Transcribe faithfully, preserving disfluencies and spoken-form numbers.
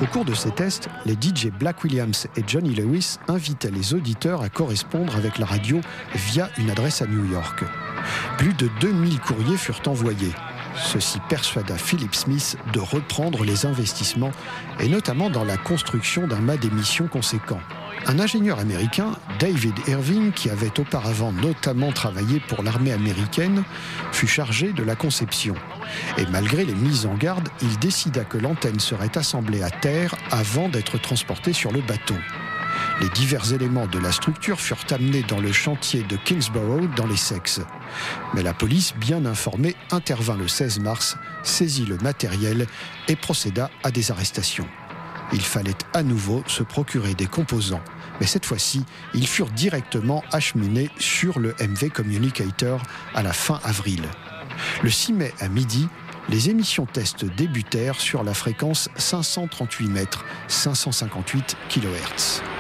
Au cours de ces tests, les D J Black Williams et Johnny Lewis invitaient les auditeurs à correspondre avec la radio via une adresse à New York. Plus de deux mille courriers furent envoyés. Ceci persuada Philip Smith de reprendre les investissements, et notamment dans la construction d'un mât d'émission conséquent. Un ingénieur américain, David Irving, qui avait auparavant notamment travaillé pour l'armée américaine, fut chargé de la conception. Et malgré les mises en garde, il décida que l'antenne serait assemblée à terre avant d'être transportée sur le bateau. Les divers éléments de la structure furent amenés dans le chantier de Kingsborough dans l'Essex. Mais la police, bien informée, intervint le seize mars, saisit le matériel et procéda à des arrestations. Il fallait à nouveau se procurer des composants, mais cette fois-ci, ils furent directement acheminés sur le M V Communicator à la fin avril. Le six mai à midi, les émissions test débutèrent sur la fréquence cinq cent trente-huit mètres, cinq cent cinquante-huit kilohertz.